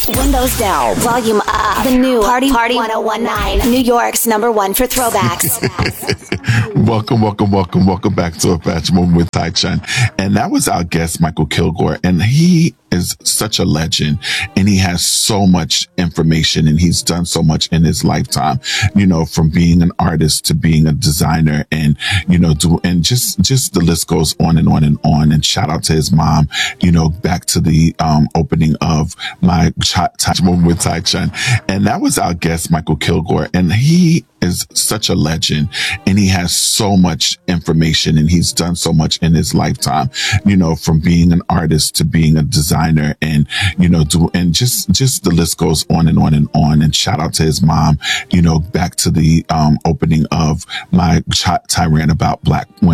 Windows down, volume up. The new Party 1019, New York's #1 for throwbacks. Welcome back to A Fashion Moment with Tai Chun. And that was our guest, Michael Kilgore. And he is such a legend, and he has so much information, and he's done so much in his lifetime, from being an artist to being a designer, and, and just the list goes on and on and on. And shout out to his mom, back to the opening of my Fashion Moment with Tai Chun. And that was our guest, Michael Kilgore. And he is such a legend, and he has so much information, and he's done so much in his lifetime, from being an artist to being a designer, and, and just the list goes on and on and on. And shout out to his mom, back to the opening of my Tyran about Black women.